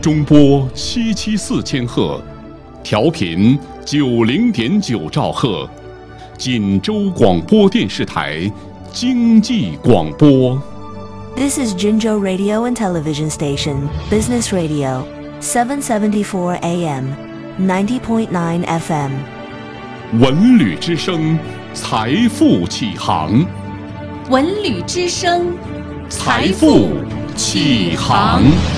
中波774千赫，调频90.9兆赫，锦州广播电视台经济广播。 This is Jinzhou Radio and Television Station, Business Radio, 774 AM, 90.9 FM. 文旅之声，财富启航。 文旅之声， 财富启航。